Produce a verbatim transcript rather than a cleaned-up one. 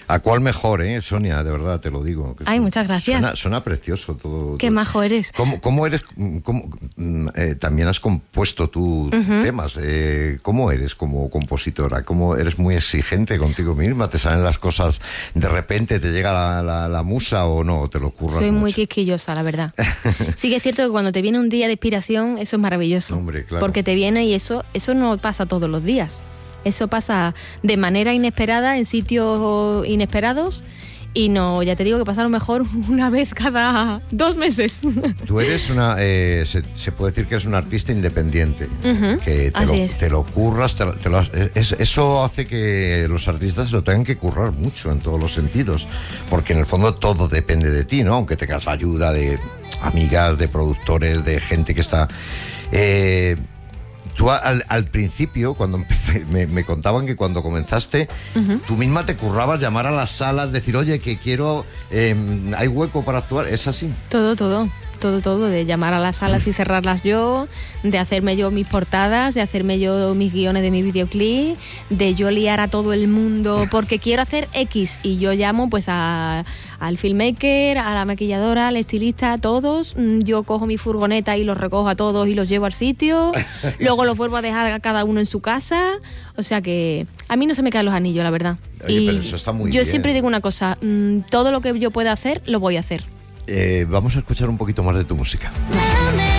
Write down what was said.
¿A cuál mejor, eh, Sonia? De verdad, te lo digo. Ay, muchas gracias. Suena, suena precioso todo. Qué todo. majo eres. ¿Cómo, cómo eres? Cómo, eh, también has compuesto tú uh-huh. temas. Eh, ¿Cómo eres como compositora? ¿Cómo eres muy exigente contigo misma? ¿Te salen las cosas de repente? ¿Te llega la, la, la musa o no? ¿Te lo curras Soy mucho? muy quisquillosa, la verdad. Sí que es cierto que cuando te viene un día de inspiración, eso es maravilloso. Hombre, claro. Porque te viene y eso, eso no pasa todos los días. Eso pasa de manera inesperada, en sitios inesperados, y no, ya te digo que pasa a lo mejor una vez cada dos meses. Tú eres una, eh, se, se puede decir que eres una artista independiente, uh-huh. que te Así lo, es. te lo curras, te lo, te lo, es, eso hace que los artistas lo tengan que currar mucho en todos los sentidos, porque en el fondo todo depende de ti, ¿no? Aunque tengas la ayuda de amigas, de productores, de gente que está... Eh, Tú al, al principio, cuando empecé, me, me contaban que cuando comenzaste, uh-huh. tú misma te currabas llamar a las salas, decir, oye, que quiero, eh, hay hueco para actuar, ¿es así? Todo, todo, todo, todo, de llamar a las salas y cerrarlas yo, de hacerme yo mis portadas, de hacerme yo mis guiones de mi videoclip, de yo liar a todo el mundo porque quiero hacer X y yo llamo pues a, al filmmaker, a la maquilladora, al estilista, a todos, yo cojo mi furgoneta y los recojo a todos y los llevo al sitio, luego los vuelvo a dejar a cada uno en su casa, o sea que a mí no se me caen los anillos, la verdad. Oye, y pero eso está muy yo bien. siempre digo una cosa, todo lo que yo pueda hacer, lo voy a hacer. Eh, vamos a escuchar un poquito más de tu música.